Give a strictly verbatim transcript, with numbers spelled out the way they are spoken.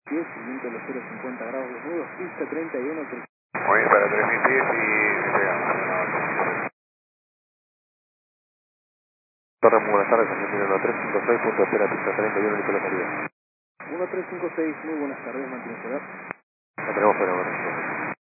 diez, viento los cero cincuenta grados de nudos, pista treinta y uno. Muy bien, para tres mil pies y llegamos. Torre, muy buenas tardes, Argentina uno tres cinco seis, punto cero, pista treinta y uno, Nicolás María. uno tres cinco seis, muy buenas tardes, mantiene solar. No tenemos fenómeno.